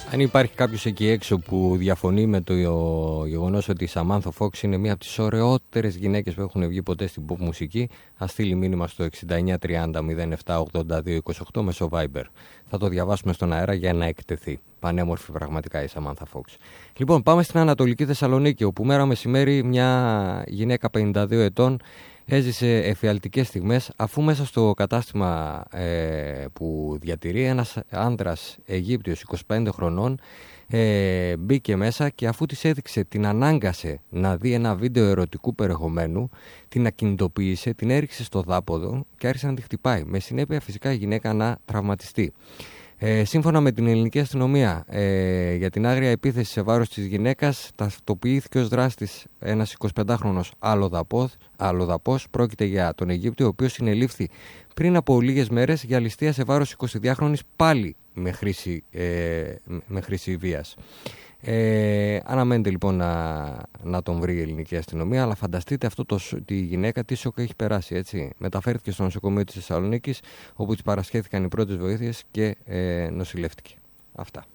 Αν υπάρχει κάποιος εκεί έξω που διαφωνεί με το γεγονός ότι η Σαμάνθα Φόξ είναι μία από τις ωραιότερες γυναίκες που έχουν βγει ποτέ στην pop μουσική, ας στείλει μήνυμα στο 6930 078228 μέσω Viber. Θα το διαβάσουμε στον αέρα για να εκτεθεί. Πανέμορφη πραγματικά η Σαμάνθα Φόξ. Λοιπόν, πάμε στην Ανατολική Θεσσαλονίκη, όπου μέρα μεσημέρι μια γυναίκα 52 ετών έζησε εφιαλτικές στιγμές, αφού μέσα στο κατάστημα που διατηρεί ένας άνδρας Αιγύπτιος 25 χρονών μπήκε μέσα και αφού της έδειξε, την ανάγκασε να δει ένα βίντεο ερωτικού περιεχομένου, την ακινητοποίησε, την έριξε στο δάποδο και άρχισε να τη χτυπάει, με συνέπεια φυσικά η γυναίκα να τραυματιστεί. Σύμφωνα με την ελληνική αστυνομία, για την άγρια επίθεση σε βάρος της γυναίκας ταυτοποιήθηκε ως δράστης ένας 25χρονος αλλοδαπός. Πρόκειται για τον Αιγύπτιο, ο οποίος συνελήφθη πριν από λίγες μέρες για ληστεία σε βάρος 22χρονης, πάλι με χρήση βίας. Αναμένεται λοιπόν να τον βρει η ελληνική αστυνομία, αλλά φανταστείτε τη γυναίκα τι σοκ έχει περάσει, έτσι. Μεταφέρθηκε στο νοσοκομείο της Θεσσαλονίκης, όπου της παρασχέθηκαν οι πρώτες βοήθειες και νοσηλεύτηκε. Αυτά.